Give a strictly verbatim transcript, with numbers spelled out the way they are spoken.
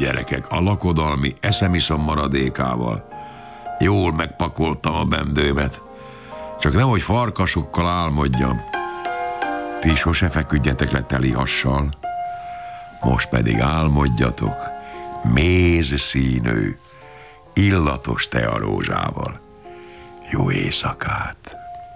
gyerekek, a lakodalmi eszemiszom maradékával jól megpakoltam a bendőmet, csak nehogy farkasokkal álmodjam. Ti sose feküdjetek le teli hassal, most pedig álmodjatok méz színű, illatos tearózsával. Jó éjszakát!